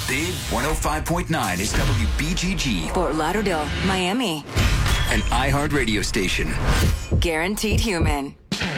Big 105.9 is WBGG, Fort Lauderdale, Miami. an iHeart radio station. Guaranteed Human.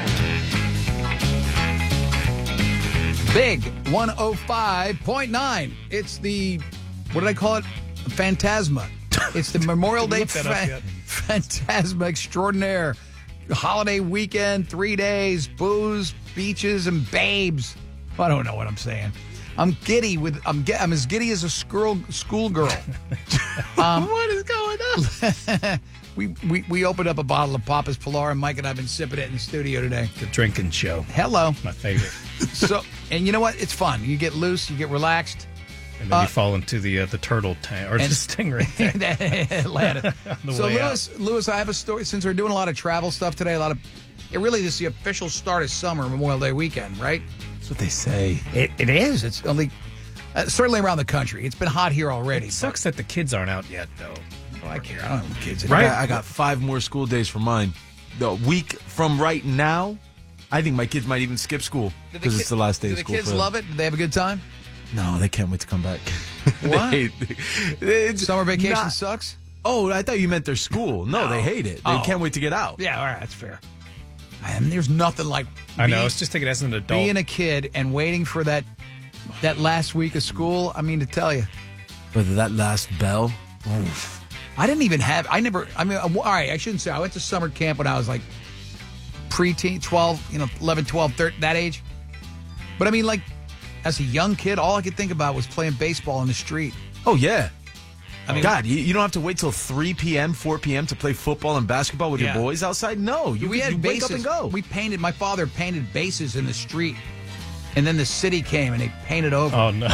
Big 105.9. It's the, what did I call it? Phantasma. It's the Memorial Day Phantasma Extraordinaire. Holiday weekend, 3 days, booze, beaches, and babes. I don't know what I'm saying. I'm giddy I'm as giddy as a schoolgirl. What is going on? We opened up a bottle of Papa's Pilar, and Mike and I have been sipping it in the studio today. The drinking show. Hello. My favorite. So, and you know what? It's fun. You get loose, you get relaxed. And then you fall into the turtle tank or the stingray tank. Landed. So way out. Lewis, I have a story. Since we're doing a lot of travel stuff today, it really is the official start of summer, Memorial Day weekend, right? That's what they say. It is. It's only certainly around the country. It's been hot here already. It sucks that the kids aren't out yet, though. I care. I don't have kids. Right? I got 5 more school days for mine. The week from right now, I think my kids might even skip school because it's the last day of school. Do the kids love it? Do they have a good time? No, they can't wait to come back. What? Summer vacation sucks? Oh, I thought you meant their school. No, they hate it. They can't wait to get out. Yeah, all right, that's fair. And there's nothing like I know. It's just take it as an adult. being a kid and waiting for that last week of school. I mean, to tell you. But that last bell. Oof. All right, I shouldn't say. I went to summer camp when I was like preteen, 11, 12, 13, that age. But I mean, like, as a young kid, all I could think about was playing baseball in the street. Oh, yeah. I mean, God, you don't have to wait till 3 p.m., 4 p.m. to play football and basketball with your boys outside? No. You had wake bases. up and go. My father painted bases in the street. And then the city came and they painted over. Oh, no.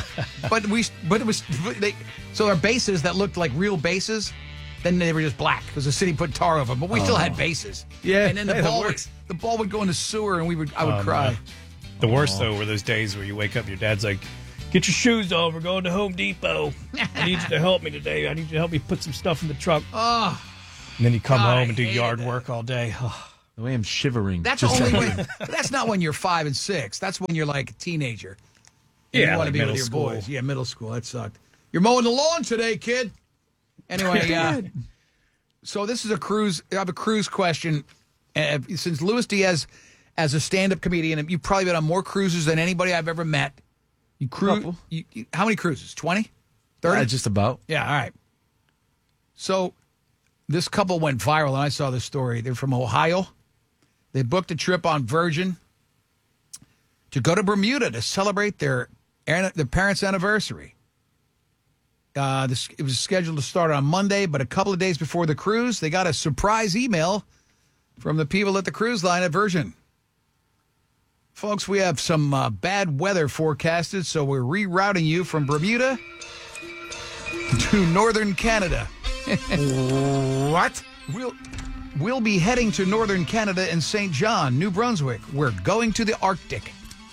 So our bases that looked like real bases, then they were just black because the city put tar over them. But we still had bases. Yeah, and then the ball would go in the sewer, and I would cry. No. The worst, though, were those days where you wake up and your dad's like, get your shoes on. We're going to Home Depot. I need you to help me today. I need you to help me put some stuff in the truck. Oh, and then you come God, home and do I yard hated work all day. Oh. The way I'm shivering. that's not when you're 5 and 6. That's when you're like a teenager. And Yeah, you want to like be with middle your school. boys. Yeah, middle school. That sucked. You're mowing the lawn today, kid. Anyway, so this is a cruise. I have a cruise question. Since Luis Diaz, as a stand-up comedian, you've probably been on more cruises than anybody I've ever met. You cruise. How many cruises? 20? 30? Just about. Yeah, all right. So this couple went viral, and I saw this story. They're from Ohio. They booked a trip on Virgin to go to Bermuda to celebrate their parents' anniversary. It was scheduled to start on Monday, but a couple of days before the cruise, they got a surprise email from the people at the cruise line at Virgin. Folks, we have some bad weather forecasted, so we're rerouting you from Bermuda to northern Canada. What? We'll be heading to northern Canada and St. John, New Brunswick. We're going to the Arctic.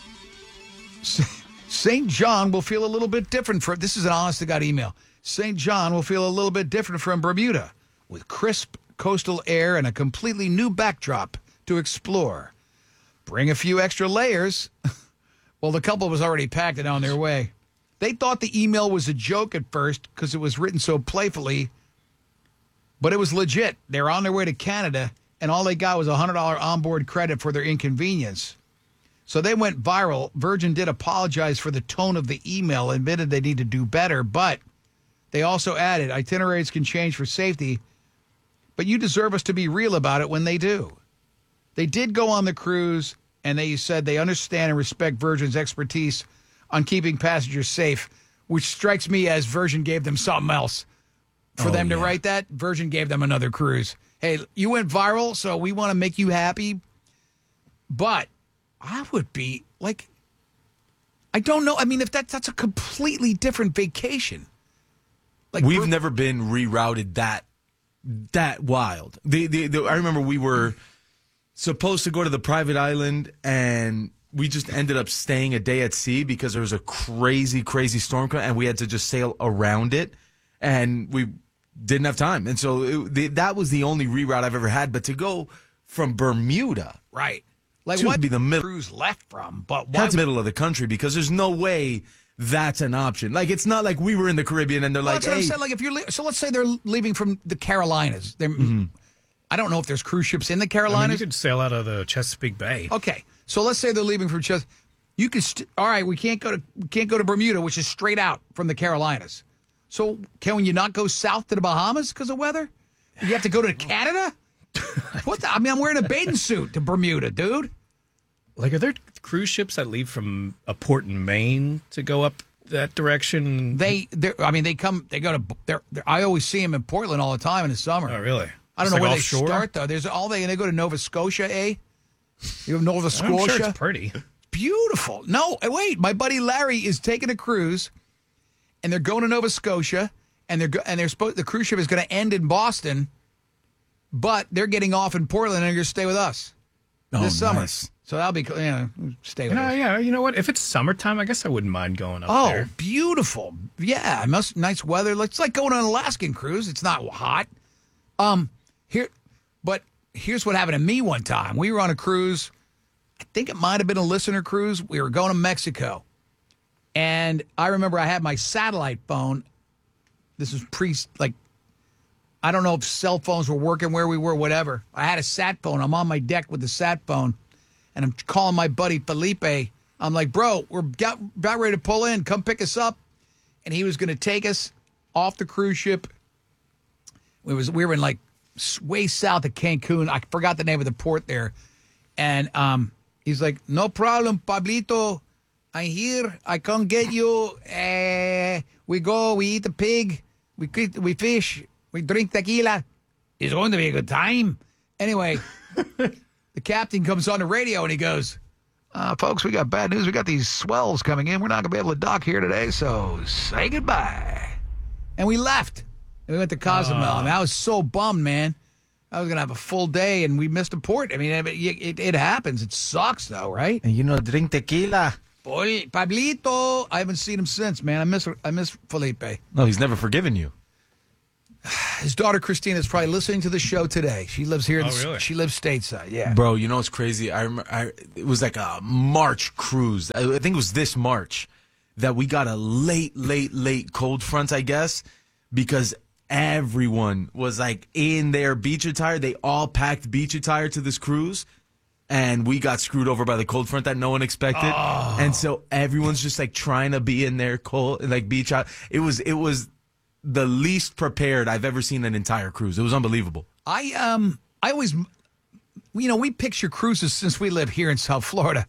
St. John will feel a little bit different from... This is an honest-to-God email. St. John will feel a little bit different from Bermuda, with crisp coastal air and a completely new backdrop to explore. Bring a few extra layers. Well, the couple was already packed and on their way. They thought the email was a joke at first because it was written so playfully, but it was legit. They're on their way to Canada, and all they got was a $100 onboard credit for their inconvenience. So they went viral. Virgin did apologize for the tone of the email, admitted they need to do better, but they also added, itineraries can change for safety, but you deserve us to be real about it when they do. They did go on the cruise, and they said they understand and respect Virgin's expertise on keeping passengers safe, which strikes me as Virgin gave them something else. For them to write that, Virgin gave them another cruise. Hey, you went viral, so we want to make you happy. But I would be like, I don't know. I mean, if that's a completely different vacation. Like We've never been rerouted that wild. I remember we were supposed to go to the private island, and we just ended up staying a day at sea because there was a crazy, crazy storm coming, and we had to just sail around it, and we didn't have time. And so that was the only reroute I've ever had. But to go from Bermuda, right? Like to what be the middle cruise left from? But why that's middle of the country, because there's no way that's an option. Like, it's not like we were in the Caribbean and they're Well, like, that's what I'm hey, saying. Like, if you're so let's say they're leaving from the Carolinas. They're, I don't know if there's cruise ships in the I mean, Carolinas. you could sail out of the Chesapeake Bay. Okay, so let's say they're leaving from You can all right. We can't go to Bermuda, which is straight out from the Carolinas. So can you not go south to the Bahamas because of weather? You have to go to Canada. What? I mean, I'm wearing a bathing suit to Bermuda, dude. Like, are there cruise ships that leave from a port in Maine to go up that direction? They go to. I always see them in Portland all the time in the summer. Oh, really? I don't Just know like where offshore? they start though. They go to Nova Scotia, eh? You have Nova I'm Scotia. sure it's pretty. Beautiful. No, wait. My buddy Larry is taking a cruise, and they're going to Nova Scotia, and the cruise ship is going to end in Boston, but they're getting off in Portland, and they're going to stay with us this summer. nice. So that'll be stay with us. Yeah, you know what? If it's summertime, I guess I wouldn't mind going up Oh, there. beautiful. Yeah, nice weather. It's like going on an Alaskan cruise. It's not hot. Here's what happened to me one time. We were on a cruise. I think it might have been a listener cruise. We were going to Mexico. And I remember I had my satellite phone. This was I don't know if cell phones were working where we were, whatever. I had a sat phone. I'm on my deck with the sat phone. And I'm calling my buddy Felipe. I'm like, bro, we're about ready to pull in. Come pick us up. And he was going to take us off the cruise ship. We were in like way south of Cancun. I forgot the name of the port there. And he's like, no problem, Pablito. I'm here. I come get you. We go. We eat the pig. We fish. We drink tequila. It's going to be a good time. Anyway, the captain comes on the radio and he goes, folks, we got bad news. We got these swells coming in. We're not going to be able to dock here today, so say goodbye. And we left. And we went to Cozumel. And I was so bummed, man. I was going to have a full day, and we missed a port. I mean, it happens. It sucks, though, right? And drink tequila. Boy, Pablito. I haven't seen him since, man. I miss Felipe. No, he's never forgiven you. His daughter, Christina, is probably listening to the show today. She lives here. Really? She lives stateside, yeah. Bro, you know what's crazy? I remember it was like a March cruise. I think it was this March that we got a late cold front, I guess, because everyone was like in their beach attire. They all packed beach attire to this cruise, and we got screwed over by the cold front that no one expected. Oh. And so everyone's just like trying to be in their cold, like beach out. It was the least prepared I've ever seen an entire cruise. It was unbelievable. I always, we picture cruises since we live here in South Florida.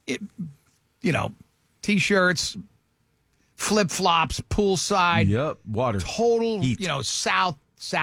T-shirts, flip-flops, poolside. Yep, water. Total, heat. south.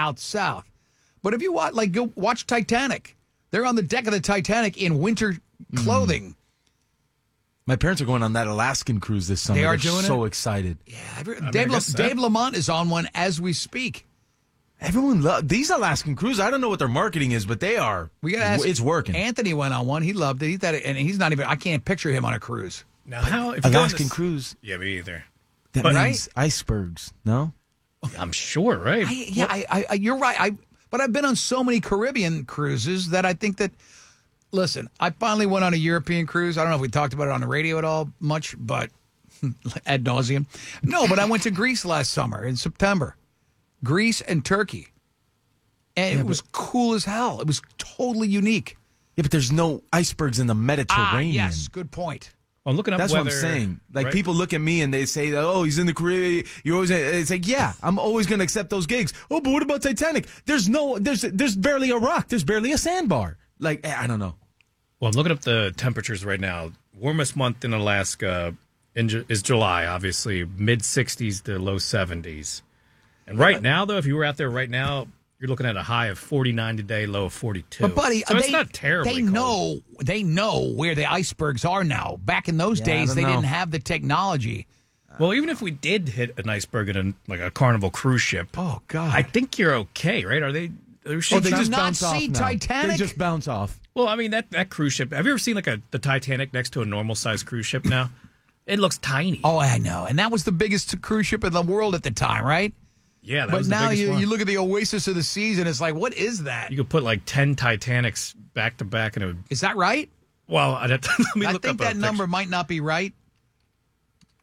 But if you go watch Titanic, they're on the deck of the Titanic in winter clothing. My parents are going on that Alaskan cruise this summer. They are They're doing so excited. Yeah, Dave Lamont is on one as we speak. Everyone loves these Alaskan cruises. I don't know what their marketing is, but they are. We got to ask. It's working. Anthony went on one. He loved it. He thought and he's not even. I can't picture him on a cruise. Now, how if you Alaskan cruise? Yeah, me either. That means icebergs. No, I'm sure, right? You're right. But I've been on so many Caribbean cruises that I think that. Listen, I finally went on a European cruise. I don't know if we talked about it on the radio at all much, but ad nauseum. No, but I went to Greece last summer in September. Greece and Turkey. And it was cool as hell. It was totally unique. Yeah, but there's no icebergs in the Mediterranean. Yes, good point. I'm looking up That's weather, what I'm saying. Like, right? people look at me and they say, "Oh, he's in the Caribbean." You always, it's like, yeah, I'm always going to accept those gigs. Oh, but what about Titanic? There's barely a rock. There's barely a sandbar. Like, I don't know. Well, I'm looking up the temperatures right now. Warmest month in Alaska is July, obviously. Mid-60s to low 70s. And right now, though, if you were out there right now, you're looking at a high of 49 today, low of 42. But, buddy, so it's not terribly cold. They know where the icebergs are now. Back in those days, they didn't have the technology. Well, even if we did hit an iceberg in a Carnival cruise ship, oh God, I think you're okay, right? Are they? They just bounce off now. Titanic? They just bounce off. Well, I mean that cruise ship. Have you ever seen the Titanic next to a normal sized cruise ship? Now, it looks tiny. Oh, I know, and that was the biggest cruise ship in the world at the time, right? Yeah, that but was the now biggest one. you look at the Oasis of the Seas, and it's like, what is that? You could put like 10 Titanics back to back, and is that right? Well, I'd have to, let me look I think up that number might not be right.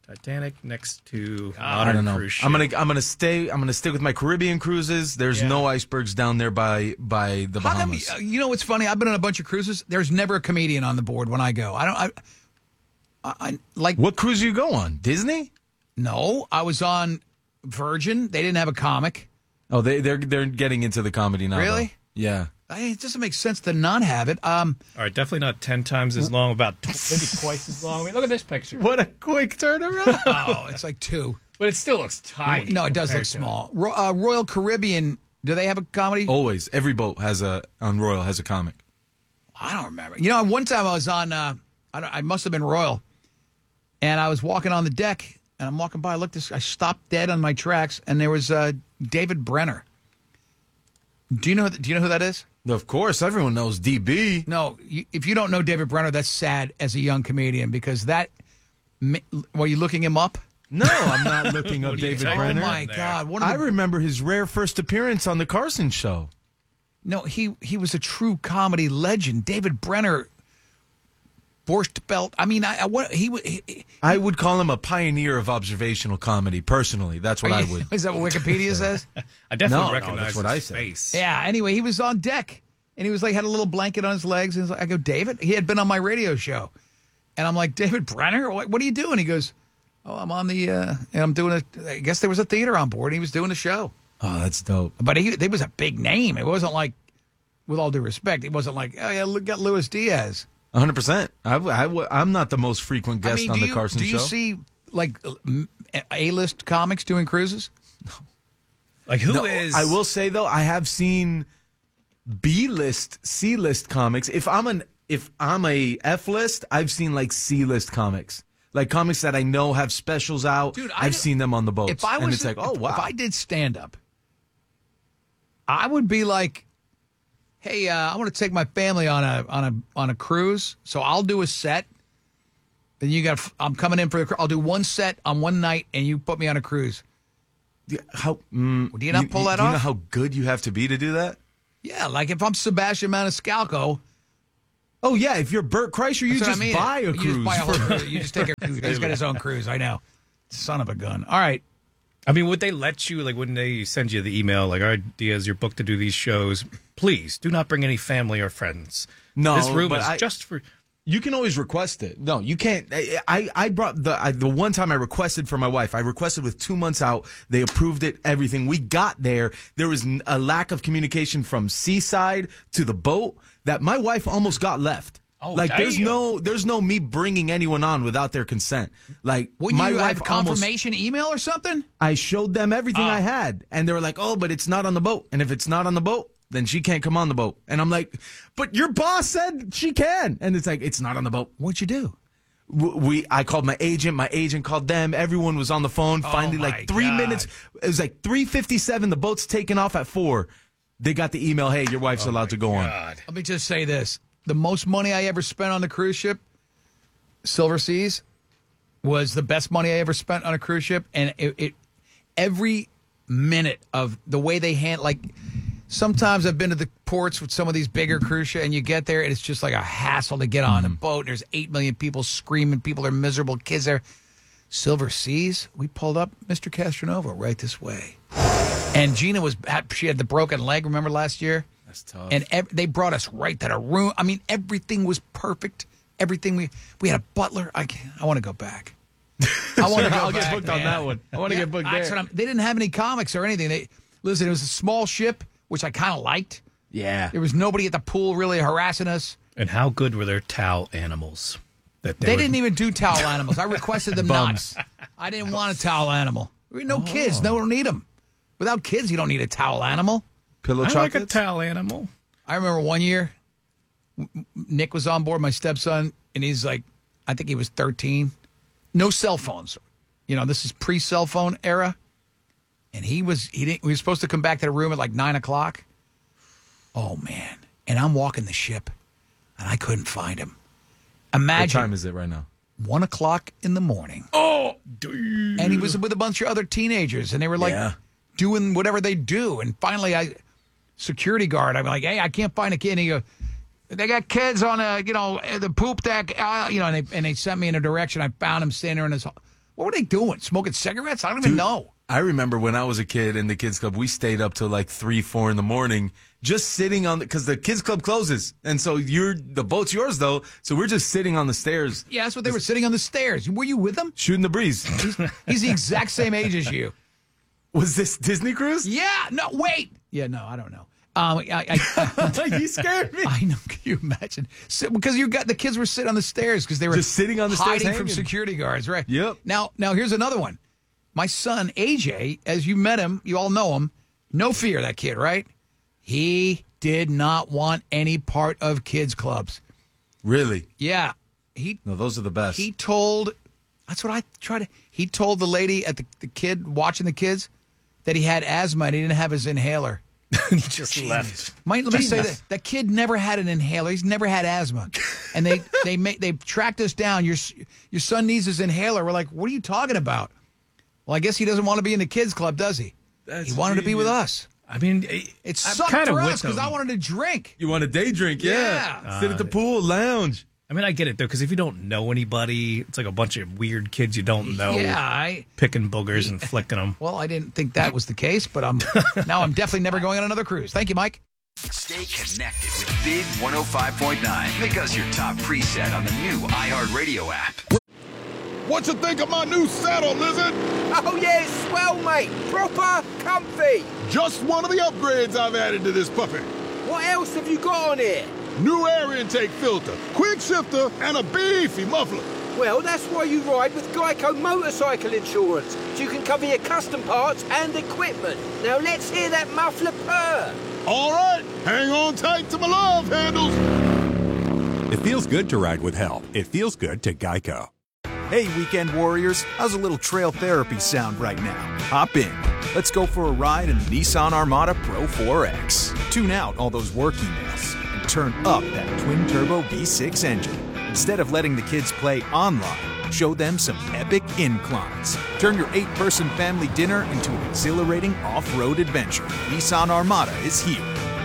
Titanic next to I modern don't know. cruise ship. I'm gonna stick with my Caribbean cruises. There's no icebergs down there by the How come, Bahamas. you know what's funny? I've been on a bunch of cruises. There's never a comedian on the board when I go. I like. What cruise do you go on? Disney? No, I was on Virgin. They didn't have a comic. Oh, they're getting into the comedy now. Really? Though. Yeah. It doesn't make sense to not have it. All right, definitely not 10 times as long, about maybe twice as long. I mean, look at this picture. What a quick turnaround! Oh, it's like 2. But it still looks tiny. No, it does look compared to- small. Royal Caribbean, do they have a comedy? Always, every boat on Royal has a comic. I don't remember. You know, one time I was on, I must have been Royal, and I was walking on the deck, and I'm walking by. I stopped dead on my tracks, and there was David Brenner. Do you know who that is? Of course, everyone knows DB. No, if you don't know David Brenner, that's sad as a young comedian because were you looking him up? No, I'm not looking up David Oh Brenner. my God! I remember his rare first appearance on the Carson Show. No, he was a true comedy legend. David Brenner, Borscht Belt. I mean, I would call him a pioneer of observational comedy. Personally, that's what I would. Is that what Wikipedia says? I definitely No, recognize that's what his I said. face. Yeah. Anyway, he was on deck, and he was like had a little blanket on his legs, and I go, David. He had been on my radio show, and I'm like, David Brenner, what are you doing? He goes, Oh, I'm on the, and I'm doing I guess there was a theater on board. And he was doing a show, Oh, that's dope. but he was a big name. It wasn't like, with all due respect, it wasn't like, oh yeah, look, got Luis Diaz. 100%. I'm not the most frequent guest on the Carson do Show. you see like A-list comics doing cruises? Like who is? I will say though, I have seen B-list, C-list comics. If I'm a F-list, I've seen like C-list comics. Like comics that I know have specials out. Dude, I've seen them on the boats. If I was, and it's like, oh wow. If I did stand up, I would be like, hey, I want to take my family on a cruise, so I'll do a set. Then I'm coming in for I'll do one set on one night, and you put me on a cruise. How Do you not pull that do you know off? how good you have to be to do that? Yeah, like if I'm Sebastian Maniscalco. Oh yeah, if you're Bert Kreischer, you That's what just I mean. buy a You cruise. just buy a whole cruise. You just take a cruise. He's got his own cruise. I know. Son of a gun. All right. I mean, would they let you, like, wouldn't they send you the email, like, all right, Diaz, you're booked to do these shows. Please do not bring any family or friends. No, this room but is just for. You can always request it. No, you can't. I brought the one time I requested for my wife. I requested with 2 months out. They approved it. Everything. We got there. There was a lack of communication from seaside to the boat that my wife almost got left. Oh, like damn. there's no me bringing anyone on without their consent. Like Wouldn't my you wife have confirmation email or something? I showed them everything I had, and they were like, "Oh, but it's not on the boat. And if it's not on the boat, then she can't come on the boat." And I'm like, "But your boss said she can." And it's like, "It's not on the boat." What'd you do? I called my agent. My agent called them. Everyone was on the phone. Finally, my like 3 God. minutes. It was like 3:57. The boat's taking off at 4. They got the email. Hey, your wife's allowed to go on. God. Let me just say this. The most money I ever spent on the cruise ship, Silver Seas, was the best money I ever spent on a cruise ship. And it every minute of the way they like, sometimes I've been to the ports with some of these bigger cruise ships, and you get there, and it's just like a hassle to get on a boat. And there's 8 million people screaming. People are miserable. Kids are. Silver Seas, we pulled up Mr. Castronova right this way. And Gina she had the broken leg, remember last year? That's tough. And they brought us right to the room. I mean, everything was perfect. Everything we had a butler. I want to go back. I want to go I'll back. get booked on man. that one. I want to get booked That's there. what they didn't have any comics or anything. Listen, it was a small ship, which I kind of liked. Yeah. There was nobody at the pool really harassing us. And how good were their towel animals? That They would- didn't even do towel animals. I requested them Bums. not. I didn't want a towel animal. We had no kids. No one don't need them. Without kids, you don't need a towel animal. Pillow I like a chocolates? towel animal. I remember one year, Nick was on board, my stepson, and he's like, I think he was 13. No cell phones. You know, this is pre-cell phone era. And we were supposed to come back to the room at like 9 o'clock. Oh, man. And I'm walking the ship, and I couldn't find him. What Imagine time is it right now? 1 o'clock in the morning. Oh, dude. And he was with a bunch of other teenagers, and they were like doing whatever they do. And finally, security guard, I'm like, hey, I can't find a kid. And he goes, they got kids on the poop deck, and they sent me in a direction. I found him standing there in his What were they doing? Smoking cigarettes? I don't even know. I remember when I was a kid in the kids club, we stayed up till like 3, 4 in the morning, just sitting on because the kids club closes, and so the boat's yours though. So we're just sitting on the stairs. Yeah, that's what they were sitting on the stairs. Were you with them? Shooting the breeze. He's the exact same age as you. Was this Disney Cruise? Yeah. No, wait. Yeah, no, I don't know. You scared me. I know. Can you imagine? Because the kids were sitting on the stairs because they were just sitting on the stairs hiding from hanging. security guards, right? Yep. Now here's another one. My son AJ, as you met him, you all know him. No fear, that kid, right? He did not want any part of kids clubs. Really? Yeah. No, those are the best. He told. That's what I tried to. He told the lady at the kid watching the kids that he had asthma and he didn't have his inhaler. He just left. Let me say that kid never had an inhaler. He's never had asthma, and they tracked us down. Your son needs his inhaler. We're like, what are you talking about? Well, I guess he doesn't want to be in the kids club, does he? He wanted to be with us. I mean, It sucked for us because I wanted to drink. You want a day drink? Yeah. Sit at the pool, lounge. I mean, I get it though, because if you don't know anybody, it's like a bunch of weird kids you don't know. Yeah, picking boogers and flicking them. Well, I didn't think that was the case, but I'm definitely never going on another cruise. Thank you, Mike. Stay connected with Big 105.9. Make us your top preset on the new iHeartRadio app. What you think of my new saddle, Lizard? Oh, yeah, it's swell, mate. Proper comfy. Just one of the upgrades I've added to this puppy. What else have you got on here? New air intake filter, quick shifter, and a beefy muffler. Well, that's why you ride with Geico Motorcycle Insurance, so you can cover your custom parts and equipment. Now let's hear that muffler purr. All right, hang on tight to my love handles. It feels good to ride with help. It feels good to Geico. Hey, weekend warriors, how's a little trail therapy sound right now? Hop in. Let's go for a ride in the Nissan Armada Pro 4X. Tune out all those work emails and turn up that twin-turbo V6 engine. Instead of letting the kids play online, show them some epic inclines. Turn your 8-person family dinner into an exhilarating off-road adventure. Nissan Armada is here.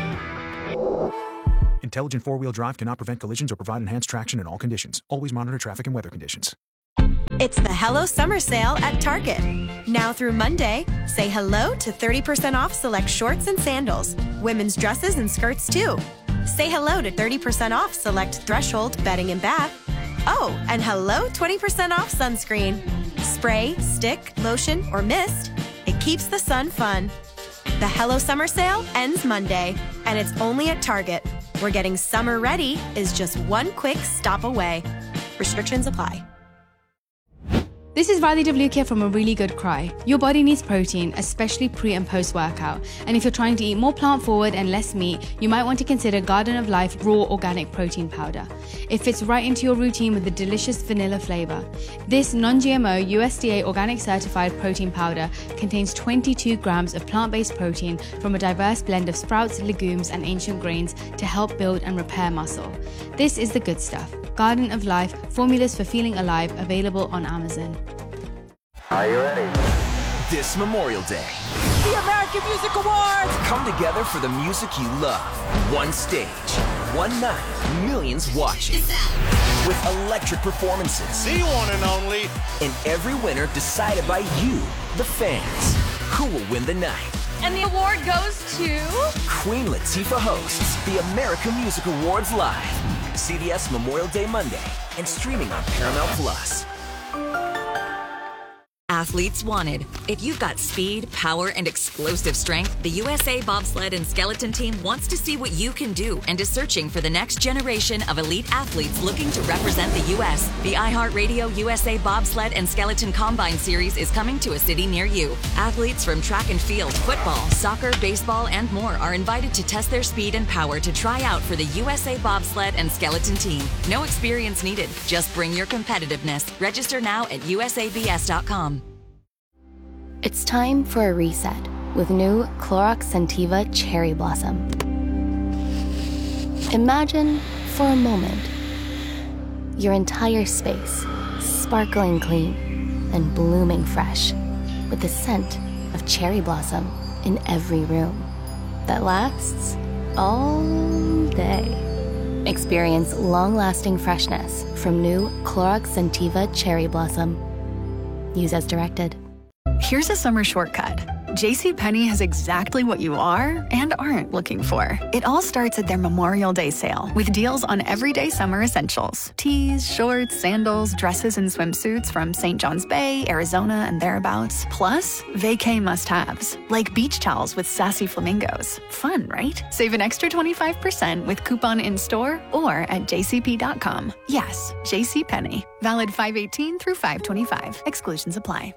Intelligent four-wheel drive cannot prevent collisions or provide enhanced traction in all conditions. Always monitor traffic and weather conditions. It's the Hello Summer Sale at Target. Now through Monday, say hello to 30% off select shorts and sandals. Women's dresses and skirts too. Say hello to 30% off select Threshold bedding and bath. Oh, and hello 20% off sunscreen. Spray, stick, lotion, or mist. It keeps the sun fun. The Hello Summer Sale ends Monday, and it's only at Target, where getting summer ready is just one quick stop away. Restrictions apply. This is Riley DeVluca from A Really Good Cry. Your body needs protein, especially pre and post workout. And if you're trying to eat more plant forward and less meat, you might want to consider Garden of Life Raw Organic Protein Powder. It fits right into your routine with a delicious vanilla flavor. This non-GMO USDA organic certified protein powder contains 22 grams of plant-based protein from a diverse blend of sprouts, legumes, and ancient grains to help build and repair muscle. This is the good stuff. Garden of Life, formulas for feeling alive, available on Amazon. Are you ready? This Memorial Day, The American Music Awards! come together for the music you love. One stage, one night, millions watching. With electric performances. The one and only. And every winner decided by you, the fans. Who will win the night? And the award goes to... Queen Latifah hosts the American Music Awards live. CBS Memorial Day Monday and streaming on Paramount Plus. Athletes wanted. If you've got speed, power, and explosive strength, the USA Bobsled and Skeleton Team wants to see what you can do and is searching for the next generation of elite athletes looking to represent the U.S. The iHeartRadio USA Bobsled and Skeleton Combine Series is coming to a city near you. Athletes from track and field, football, soccer, baseball, and more are invited to test their speed and power to try out for the USA Bobsled and Skeleton Team. No experience needed. Just bring your competitiveness. Register now at usabs.com. It's time for a reset with new Clorox Scentiva Cherry Blossom. Imagine, for a moment, your entire space sparkling clean and blooming fresh with the scent of cherry blossom in every room that lasts all day. Experience long-lasting freshness from new Clorox Scentiva Cherry Blossom. Use as directed. Here's a summer shortcut. JCPenney has exactly what you are and aren't looking for. It all starts at their Memorial Day sale with deals on everyday summer essentials. Tees, shorts, sandals, dresses, and swimsuits from St. John's Bay, Arizona, and thereabouts. Plus, vacay must-haves, like beach towels with sassy flamingos. Fun, right? Save an extra 25% with coupon in-store or at jcp.com. Yes, JCPenney. Valid 5/18 through 5/25. Exclusions apply.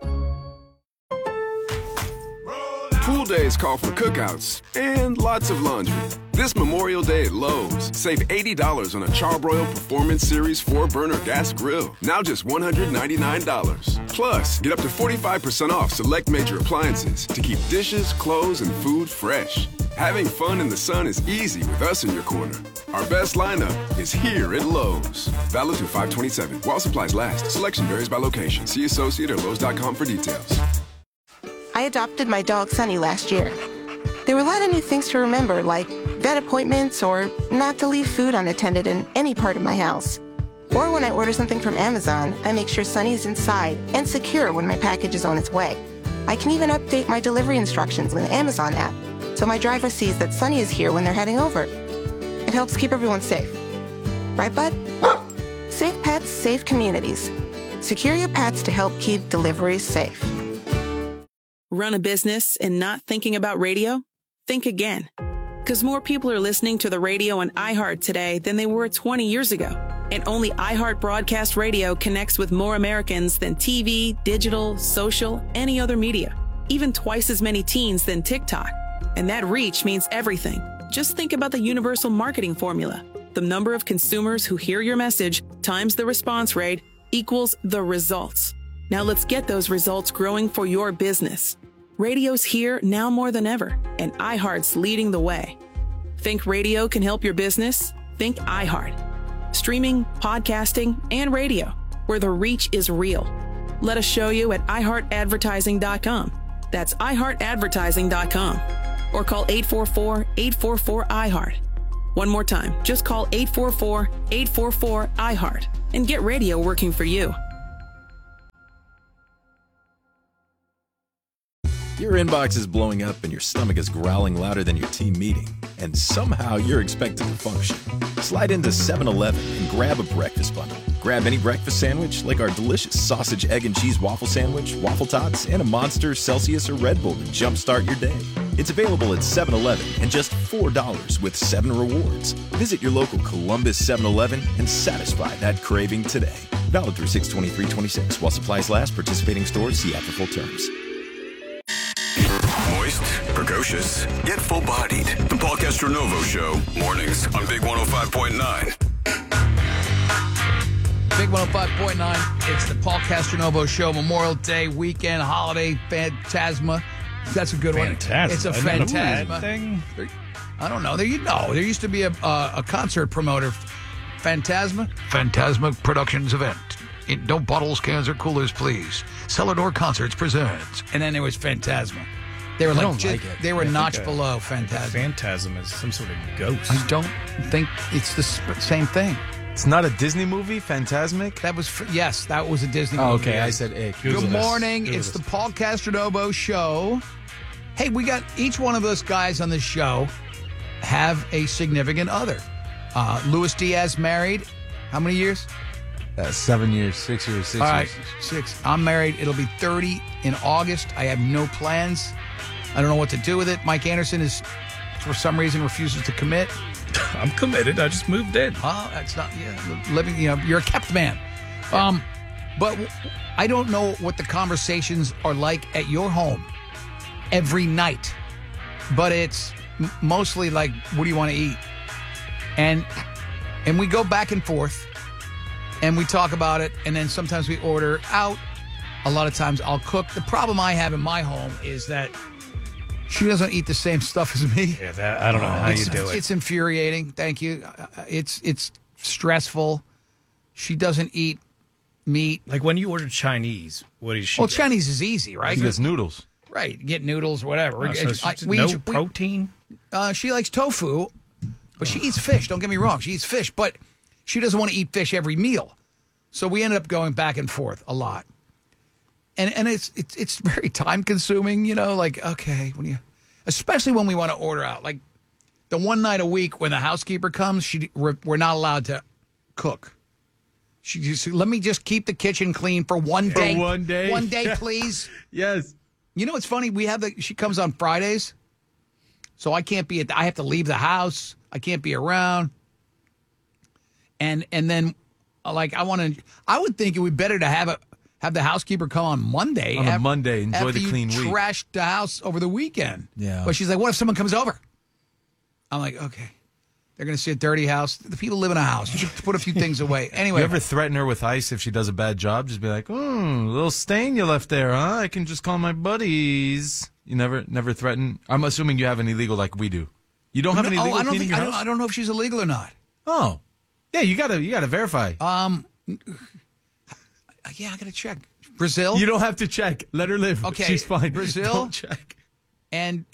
Pool days call for cookouts and lots of laundry. This Memorial Day at Lowe's, save $80 on a Charbroil Performance Series 4-burner gas grill. Now just $199. Plus, get up to 45% off select major appliances to keep dishes, clothes, and food fresh. Having fun in the sun is easy with us in your corner. Our best lineup is here at Lowe's. Valid through 5/27. While supplies last. Selection varies by location. See associate or Lowe's.com for details. I adopted my dog Sunny last year. There were a lot of new things to remember, like vet appointments or not to leave food unattended in any part of my house. Or when I order something from Amazon, I make sure Sunny is inside and secure when my package is on its way. I can even update my delivery instructions with the Amazon app, so my driver sees that Sunny is here when they're heading over. It helps keep everyone safe. Right, bud? Safe pets, safe communities. Secure your pets to help keep deliveries safe. Run a business and not thinking about radio? Think again. Because more people are listening to the radio on iHeart today than they were 20 years ago. And only iHeart Broadcast Radio connects with more Americans than TV, digital, social, any other media. Even twice as many teens than TikTok. And that reach means everything. Just think about the universal marketing formula. The number of consumers who hear your message times the response rate equals the results. Now let's get those results growing for your business. Radio's here now more than ever, and iHeart's leading the way. Think radio can help your business? Think iHeart. Streaming, podcasting, and radio, where the reach is real. Let us show you at iHeartAdvertising.com. That's iHeartAdvertising.com. Or call 844-844-iHeart. One more time, just call 844-844-iHeart and get radio working for you. Your inbox is blowing up and your stomach is growling louder than your team meeting, and somehow you're expected to function. Slide into 7-Eleven and grab a breakfast bundle. Grab any breakfast sandwich like our delicious sausage, egg, and cheese waffle sandwich, waffle tots, and a Monster, Celsius, or Red Bull to jumpstart your day. It's available at 7-Eleven and just $4 with 7 rewards. Visit your local Columbus 7-Eleven and satisfy that craving today. Valid through 6/23/26. While supplies last, participating stores see app for full terms. Moist, precocious, yet full-bodied. The Paul Castronovo Show, mornings on Big 105.9. Big 105.9. It's the Paul Castronovo Show, Memorial Day weekend holiday phantasma. That's a good one. It's a phantasma thing. I don't know. There used to be a concert promoter, Phantasma Productions event. No bottles, cans, or coolers, please. Cellar Door Concerts presents. And then there was Phantasma. They were they were notch below Phantasma. Phantasm is some sort of ghost. I don't think it's the same thing. It's not a Disney movie, Phantasmic? That was yes, that was a Disney movie. Okay, I said ick. Good morning. It's the Paul Castronovo Show. Hey, we got each one of us guys on this show have a significant other. Luis Diaz married. How many years? 7 years, 6 years, 6 All years. right, 6. I'm married. It'll be 30 in August. I have no plans. I don't know what to do with it. Mike Anderson for some reason, refuses to commit. I'm committed. I just moved in. Oh, that's not living. You're a kept man. But I don't know what the conversations are like at your home every night. But it's mostly like, what do you want to eat? And we go back and forth. And we talk about it, and then sometimes we order out. A lot of times I'll cook. The problem I have in my home is that she doesn't eat the same stuff as me. Yeah, I don't know how you do it. It's infuriating. Thank you. It's stressful. She doesn't eat meat. Like when you order Chinese, what is she? Well, Chinese is easy, right? She gets noodles. Right. Get noodles or whatever. No protein? She likes tofu, but she eats fish. Don't get me wrong. She eats fish, but she doesn't want to eat fish every meal. So we ended up going back and forth a lot. And it's very time consuming, like, okay, especially when we want to order out. Like the one night a week when the housekeeper comes, we're not allowed to cook. She just, let me just keep the kitchen clean for one day. For one day? One day, please. Yes. You know what's funny? She comes on Fridays, so I can't be I have to leave the house. I can't be around. And then, like, I would think it would be better to have the housekeeper come on Monday. On a Monday, enjoy the clean week. Trashed the house over the weekend. Yeah. But she's like, what if someone comes over? I'm like, okay. They're going to see a dirty house. The people live in a house. You should put a few things away. Anyway. You ever threaten her with ice if she does a bad job? Just be like, a little stain you left there, huh? I can just call my buddies. You never threaten? I'm assuming you have an illegal like we do. You don't have an illegal cleaning your house? I don't know if she's illegal or not. Oh. Yeah, you gotta verify. Yeah, I gotta check. Brazil? You don't have to check. Let her live. Okay. She's fine. Brazil? Don't check. And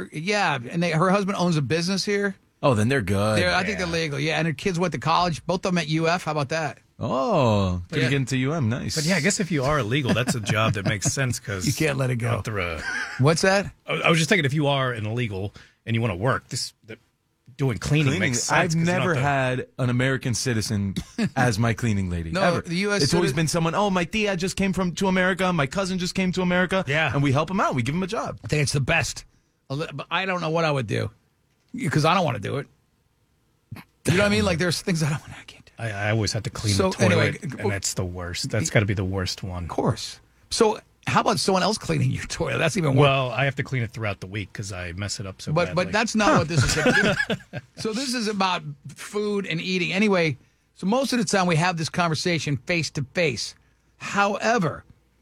her husband owns a business here. Oh, then they're good. I think they're legal. Yeah, and her kids went to college. Both of them at UF. How about that? Oh, you get into UM. Nice. But yeah, I guess if you are illegal, that's a job that makes sense because you can't let it go. What's that? I was just thinking if you are an illegal and you want to work, doing cleaning makes sense. I've never had an American citizen as my cleaning lady. No, ever. the U.S. It's always been someone. Oh, my tia just came to America. My cousin just came to America. Yeah, and we help them out. We give them a job. I think it's the best. But I don't know what I would do because I don't want to do it. You know what I mean? Like there's things I can't do. I always have to clean the toilet, and that's the worst. That's got to be the worst one. Of course. So how about someone else cleaning your toilet? That's even worse. Well, I have to clean it throughout the week because I mess it up so badly. But that's not what this is about. So this is about food and eating. Anyway, so most of the time we have this conversation face to face. However,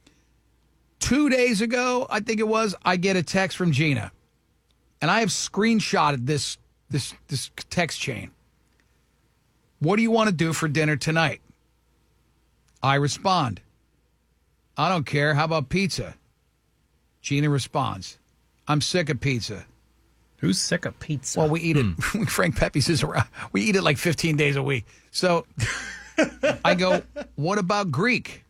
2 days ago, I think it was, I get a text from Gina. And I have screenshotted this text chain. What do you want to do for dinner tonight? I respond, I don't care. How about pizza? Gina responds, I'm sick of pizza. Who's sick of pizza? Well, we eat it. Frank Pepe's is around. We eat it like 15 days a week. So I go, what about Greek?